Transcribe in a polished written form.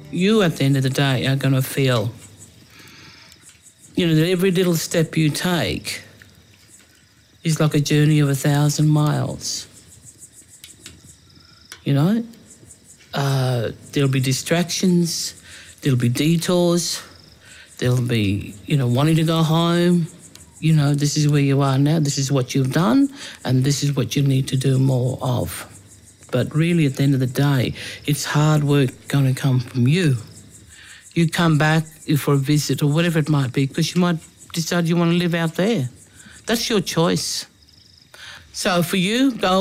you at the end of the day are going to feel, that every little step you take is like a journey of 1,000 miles. There'll be distractions, there'll be detours, there'll be, wanting to go home. This is where you are now, this is what you've done, and this is what you need to do more of. But really, at the end of the day, it's hard work going to come from you. You come back for a visit or whatever it might be because you might decide you want to live out there. That's your choice. So for you, go